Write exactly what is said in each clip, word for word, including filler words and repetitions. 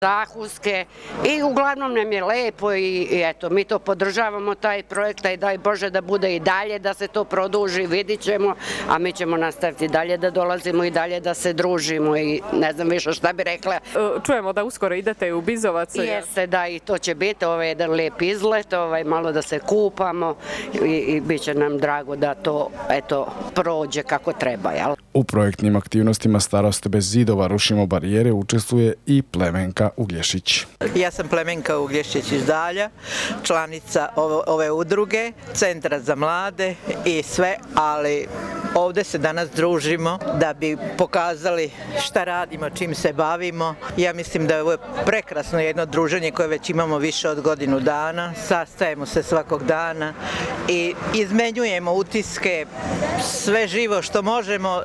zahuske i uglavnom nam je lepo i, i eto, mi to podržavamo taj projekt i daj Bože da bude i dalje, da se to produži, vidit ćemo, a mi ćemo nastaviti dalje da dolazimo i dalje da se družimo i ne znam više šta bi rekla. Čujemo da uskoro idete u Bizovac. Jeste, da, i to će biti, ovo je jedan lijep izlet, ovaj, malo da se kupamo i, i bit će nam drago da to, eto, prođe kako treba, jel? U projektnim aktivnostima Starost bez zidova rušimo barijere učestvuje i Plemenka Uglješić. Ja sam Plemenka Uglješić iz Dalja, članica ove udruge, Centra za mlade i sve, ali ovdje se danas družimo da bi pokazali šta radimo, čim se bavimo. Ja mislim da je ovo prekrasno jedno druženje koje već imamo više od godinu dana. Sastajemo se svakog dana i izmenjujemo utiske, sve živo što možemo,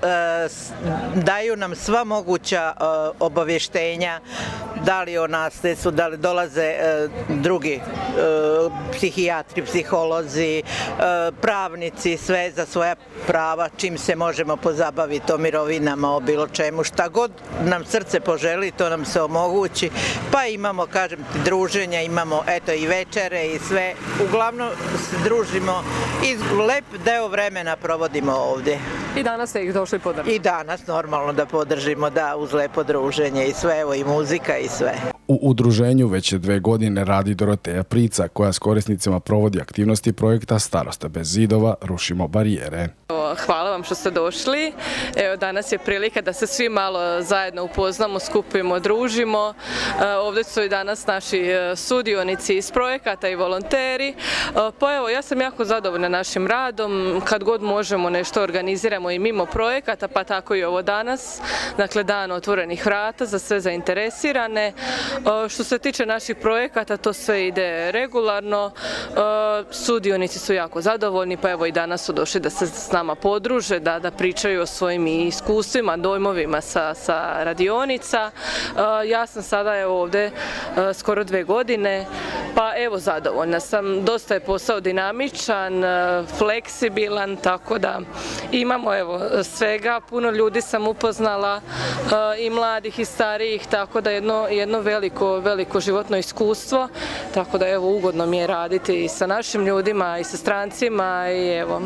daju nam sva moguća obavještenja, da li o nasljedstvu, da li dolaze drugi psihijatri, psiholozi, pravnici, sve za svoja prava, čim se možemo pozabaviti o mirovinama, o bilo čemu, šta god nam srce poželi, to nam se omogući, pa imamo, kažem ti, druženja, imamo eto i večere i sve, uglavnom se družimo i lep deo vremena provodimo ovdje. I danas ste ih došli podržati? I danas normalno da podržimo, da, uz lepo druženje i sve, evo i muzika i sve. U udruženju već dve godine radi Doroteja Prica, koja s korisnicima provodi aktivnosti projekta Starost bez zidova rušimo barijere. Hvala vam što ste došli. Evo, danas je prilika da se svi malo zajedno upoznamo, skupimo, družimo. Ovdje su i danas naši sudionici iz projekata i volonteri. Pa evo, ja sam jako zadovoljna našim radom. Kad god možemo nešto organiziramo i mimo projekata, pa tako i ovo danas. Dakle, dan otvorenih vrata za sve zainteresirane. Što se tiče naših projekata, to sve ide regularno. Sudionici su jako zadovoljni, pa evo i danas su došli da se s nama podruže, da, da pričaju o svojim iskustvima, dojmovima sa, sa radionica. Ja sam sada evo ovdje skoro dve godine, pa evo zadovoljna sam. Dosta je posao dinamičan, fleksibilan, tako da imamo evo svega. Puno ljudi sam upoznala, i mladih i starijih, tako da jedno, jedno veliko, veliko životno iskustvo, tako da evo ugodno mi je raditi i sa našim ljudima i sa strancima i evo.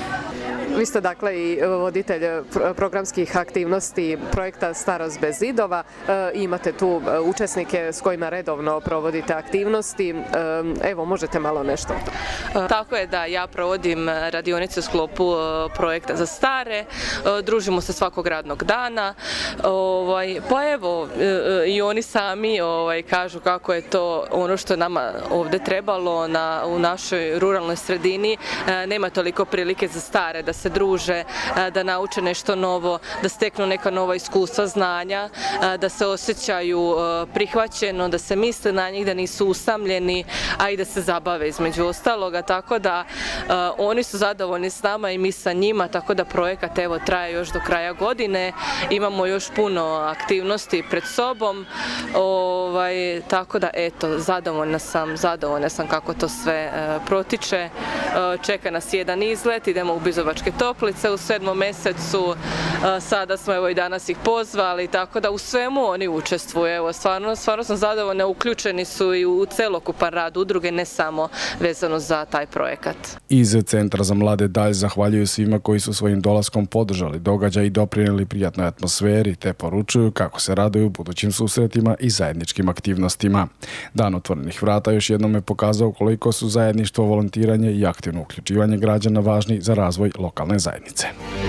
Vi ste dakle i voditelj programskih aktivnosti projekta Starost bez zidova. Imate tu učesnike s kojima redovno provodite aktivnosti. Evo, možete malo nešto? Tako je, da, ja provodim radionice u sklopu projekta za stare. Družimo se svakog radnog dana. Pa evo, i oni sami kažu kako je to ono što nama ovdje trebalo u našoj ruralnoj sredini. Nema toliko prilike za stare da se druže, da nauče nešto novo, da steknu neka nova iskustva, znanja, da se osjećaju prihvaćeno, da se misle na njih, da nisu usamljeni, a i da se zabave između ostaloga, tako da oni su zadovoljni s nama i mi sa njima, tako da projekat evo traje još do kraja godine, imamo još puno aktivnosti pred sobom, ovaj, tako da eto, zadovoljna sam, zadovoljna sam kako to sve protiče, čeka nas jedan izlet, idemo u Bizovačke Toplice u sedmom mjesecu, sada smo evo i danas ih pozvali, tako da u svemu oni učestvuju. Evo, stvarno, stvarno sam zadovoljna, uključeni su i u celokupan rad udruge, ne samo vezano za taj projekat. Iz Centra za mlade Dalj zahvaljuju svima koji su svojim dolaskom podržali događaj i doprinijeli prijatnoj atmosferi, te poručuju kako se raduju budućim susretima i zajedničkim aktivnostima. Dan otvorenih vrata još jednom je pokazao koliko su zajedništvo, volontiranje i aktivno uključivanje građana važni za razvoj lokalne zajednice.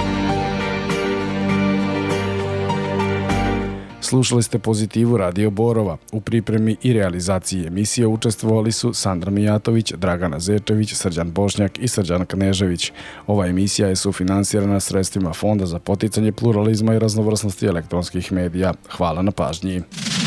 Slušali ste Pozitivu Radio Borova. U pripremi i realizaciji emisije učestvovali su Sandra Mijatović, Dragana Zečević, Srđan Bošnjak i Srđan Knežević. Ova emisija je sufinansirana sredstvima Fonda za poticanje pluralizma i raznovrsnosti elektronskih medija. Hvala na pažnji.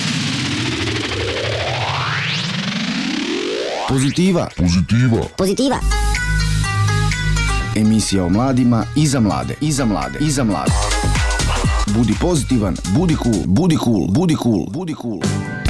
Pozitiva. Pozitiva. Pozitiva. Emisija o mladima i za mlade, i za mlade, i za mlade. Budi pozitivan, budi cool, budi cool, budi cool, budi cool.